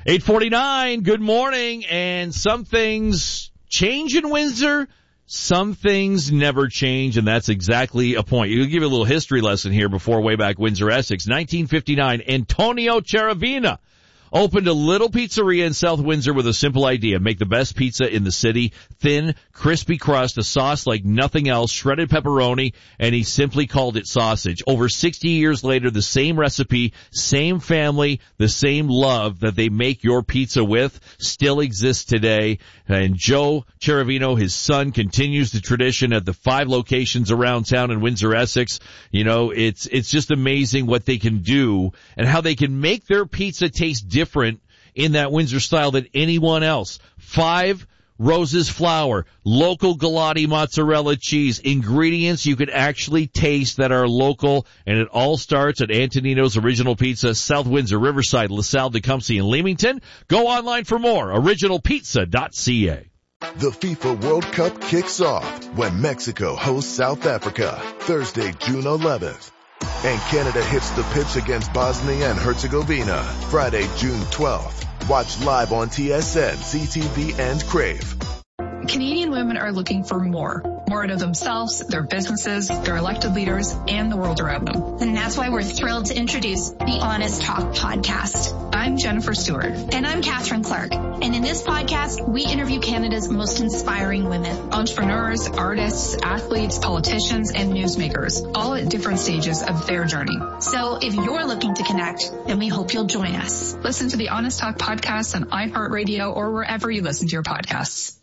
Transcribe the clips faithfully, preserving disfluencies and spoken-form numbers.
eight forty-nine, good morning, and some things change in Windsor, some things never change, and that's exactly a point. You'll give you a little history lesson here before way back Windsor, Essex. nineteen fifty-nine, Antonio Cheravina opened a little pizzeria in South Windsor with a simple idea. Make the best pizza in the city. Thin, crispy crust, a sauce like nothing else, shredded pepperoni, and he simply called it sausage. Over sixty years later, the same recipe, same family, the same love that they make your pizza with still exists today. And Joe Cheravino, his son, continues the tradition at the five locations around town in Windsor, Essex. You know, it's, it's just amazing what they can do and how they can make their pizza taste different in that Windsor style than anyone else. Five Roses flour, local Galati mozzarella cheese, ingredients you could actually taste that are local, and it all starts at Antonino's Original Pizza, South Windsor, Riverside, LaSalle, Tecumseh, and Leamington. Go online for more, original pizza dot c a. The FIFA World Cup kicks off when Mexico hosts South Africa, Thursday, June eleventh. And Canada hits the pitch against Bosnia and Herzegovina, Friday, June twelfth. Watch live on T S N, C T V, and Crave. Canadian women are looking for more. More out of themselves, their businesses, their elected leaders, and the world around them. And that's why we're thrilled to introduce the Honest Talk podcast. I'm Jennifer Stewart. And I'm Catherine Clark. And in this podcast, we interview Canada's most inspiring women. Entrepreneurs, artists, athletes, politicians, and newsmakers, all at different stages of their journey. So if you're looking to connect, then we hope you'll join us. Listen to the Honest Talk podcast on iHeartRadio or wherever you listen to your podcasts.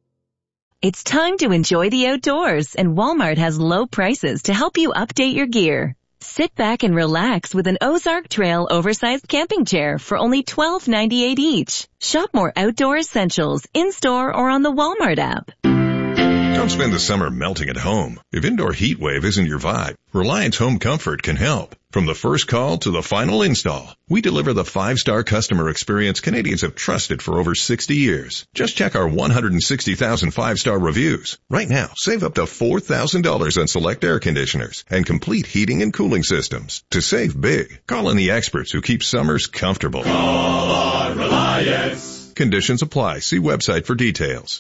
It's time to enjoy the outdoors, and Walmart has low prices to help you update your gear. Sit back and relax with an Ozark Trail oversized camping chair for only twelve ninety-eight each. Shop more outdoor essentials in-store or on the Walmart app. Don't spend the summer melting at home. If indoor heat wave isn't your vibe, Reliance Home Comfort can help. From the first call to the final install, we deliver the five-star customer experience Canadians have trusted for over sixty years. Just check our one hundred sixty thousand five-star reviews. Right now, save up to four thousand dollars on select air conditioners and complete heating and cooling systems. To save big, call in the experts who keep summers comfortable. Call on Reliance. Conditions apply. See website for details.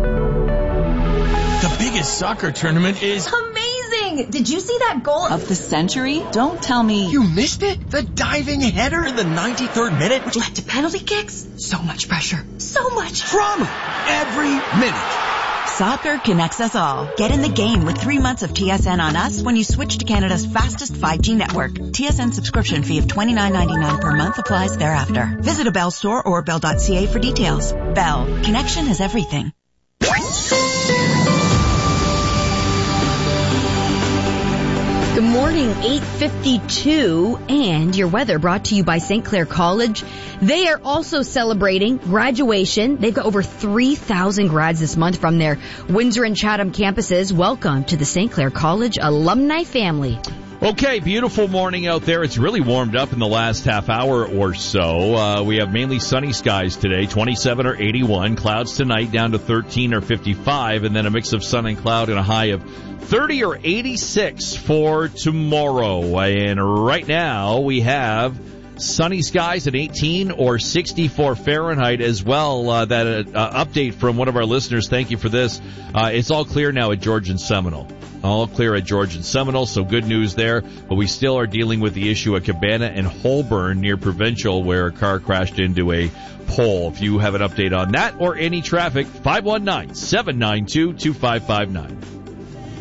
The biggest soccer tournament is amazing! Did you see that goal of the century? Don't tell me you missed it. The diving header in the ninety-third minute, which led to penalty kicks. So much pressure. So much drama every minute. Soccer connects us all. Get in the game with three months of T S N on us when you switch to Canada's fastest five G network. T S N subscription fee of twenty-nine ninety-nine per month applies thereafter. Visit a Bell store or bell dot c a for details. Bell. Connection is everything. Good morning, eight fifty-two, and your weather brought to you by Saint Clair College. They are also celebrating graduation. They've got over three thousand grads this month from their Windsor and Chatham campuses. Welcome to the Saint Clair College alumni family. Okay, beautiful morning out there. It's really warmed up in the last half hour or so. Uh, we have mainly sunny skies today, twenty-seven or eighty-one. Clouds tonight down to thirteen or fifty-five, and then a mix of sun and cloud and a high of thirty or eighty-six for tomorrow. And right now we have sunny skies at eighteen or sixty-four Fahrenheit as well. Uh, that uh, update from one of our listeners. Thank you for this. Uh, it's all clear now at George and Seminole. All clear at George and Seminole, so good news there. But we still are dealing with the issue at Cabana and Holborn near Provincial where a car crashed into a pole. If you have an update on that or any traffic, five one nine, seven nine two, two five five nine.